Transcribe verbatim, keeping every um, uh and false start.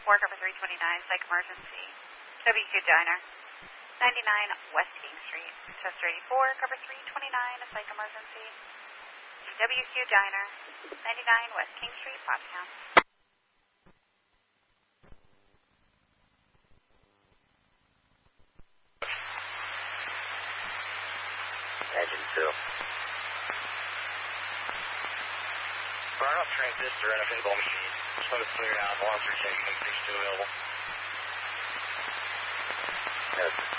four, cover three twenty-nine, psych emergency. W Q Diner, ninety-nine West King Street. Tester eighty-four, cover three twenty-nine, psych emergency. W Q Diner, ninety-nine West King Street, Pottstown. Engine two. Burn up transistor and a pinball machine. Just let it clear out. Alarm three checking. Station two available. Yes.